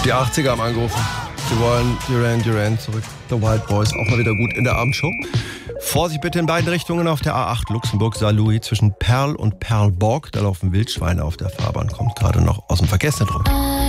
Die 80er haben angerufen. Sie wollen Duran zurück. The Wild Boys, auch mal wieder gut in der Abendshow. Vorsicht bitte in beiden Richtungen auf der A8 Luxemburg-Saarlouis zwischen Perl und Perlborg. Da laufen Wildschweine auf der Fahrbahn. Kommt gerade noch aus dem Verkehrszentrum.